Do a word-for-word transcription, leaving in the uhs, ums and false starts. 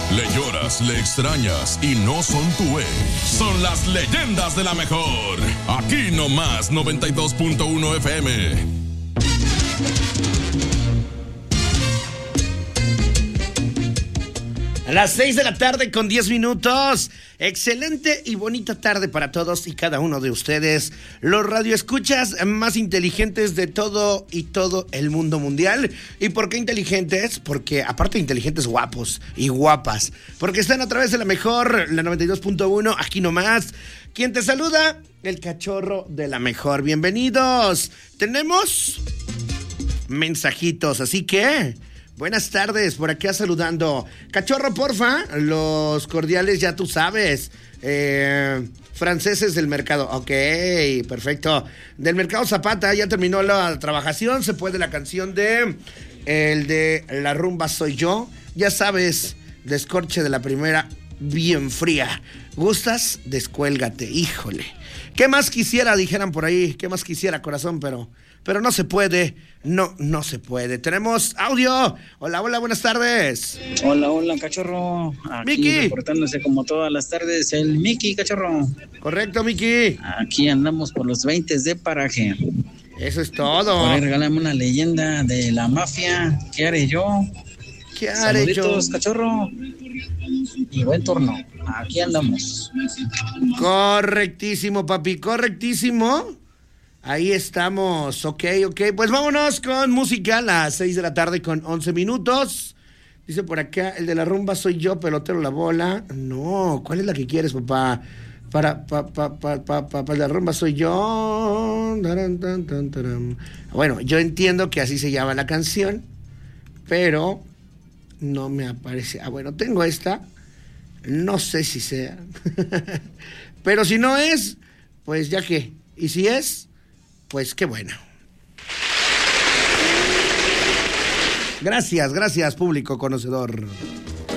Le lloras, le extrañas y no son tu ex. Son las leyendas de la mejor. Aquí nomás, noventa y dos punto uno F M. A las seis de la tarde con diez minutos. Excelente y bonita tarde para todos y cada uno de ustedes. Los radioescuchas más inteligentes de todo y todo el mundo mundial. ¿Y por qué inteligentes? Porque aparte de inteligentes, guapos y guapas. Porque están a través de la mejor, la noventa y dos punto uno, aquí nomás. ¿Quién te saluda? El cachorro de la mejor. Bienvenidos. Tenemos mensajitos, así que... buenas tardes, por acá saludando. Cachorro, porfa, los cordiales ya tú sabes. Eh, franceses del mercado, ok, perfecto. Del mercado Zapata, ya terminó la trabajación, se puede la canción de... el de La Rumba Soy Yo. Ya sabes, descorche de la primera, bien fría. ¿Gustas? Descuélgate, híjole. ¿Qué más quisiera, dijeran por ahí? ¿Qué más quisiera, corazón? Pero... pero no se puede, no, no se puede. Tenemos audio. Hola, hola, buenas tardes. Hola, hola, cachorro. Aquí Miki. reportándose como todas las tardes, el Miki, cachorro. Correcto, Miki. Aquí andamos por los veinte de paraje. Eso es todo. Por ahí regálame una leyenda de la mafia. ¿Qué haré yo? ¿Qué haré Saluditos, yo? cachorro. Y buen turno. Aquí andamos. Correctísimo, papi, correctísimo. Ahí estamos, ok, ok. Pues vámonos con música a las seis de la tarde con once minutos. Dice por acá, el de la rumba soy yo, pelotero la bola. No, ¿cuál es la que quieres, papá? Para, pa, pa, pa, pa, pa, pa, la rumba soy yo. Bueno, yo entiendo que así se llama la canción, pero no me aparece. Ah, bueno, tengo esta. No sé si sea. Pero si no es, pues ya que. Y si es... pues qué bueno. Gracias, gracias, público conocedor.